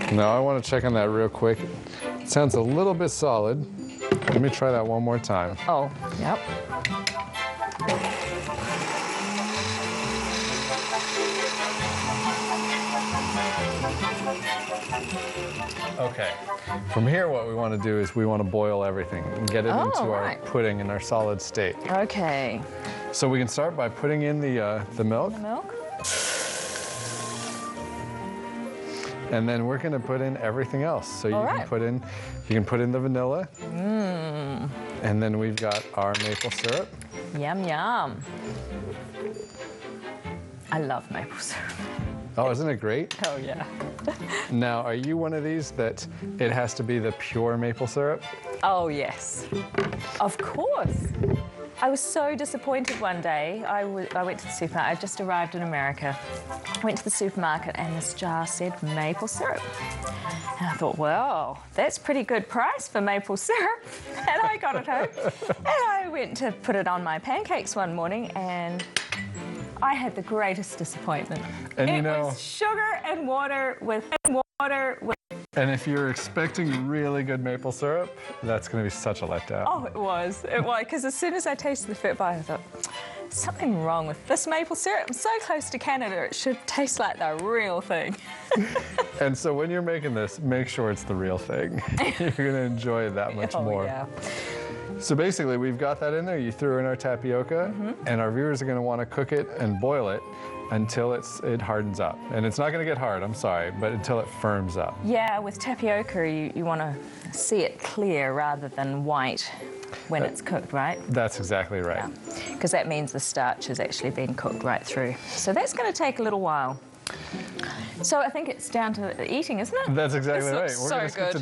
Now I want to check on that real quick. It sounds a little bit solid. Let me try that one more time. Oh, yep. Okay, from here what we want to do is we want to boil everything and get it into our pudding in our solid state. Okay. So we can start by putting in the milk. The milk? And then we're going to put in everything else. So you can put in the vanilla. And then we've got our maple syrup. Yum, yum. I love maple syrup. Oh, isn't it great? Oh, yeah. Now, are you one of these that it has to be the pure maple syrup? Oh, yes. Of course. I was so disappointed one day. I went to the supermarket. I just arrived in America. I went to the supermarket and this jar said maple syrup. And I thought, well, that's pretty good price for maple syrup. And I got it home. And I went to put it on my pancakes one morning and I had the greatest disappointment. And it was sugar and water with And if you're expecting really good maple syrup, that's going to be such a letdown. Oh, it was, because as soon as I tasted the Fit Bite, I thought, something wrong with this maple syrup. I'm so close to Canada, it should taste like the real thing. And so when you're making this, make sure it's the real thing. You're going to enjoy it that much more. Yeah. So basically, we've got that in there. You threw in our tapioca, and our viewers are going to want to cook it and boil it until it hardens up. And it's not going to get hard, I'm sorry, but until it firms up. Yeah, with tapioca, you want to see it clear rather than white when it's cooked, right? That's exactly right. Because that means the starch has actually been cooked right through. So that's going to take a little while. So I think it's down to eating, isn't it? That's exactly right. We're so good.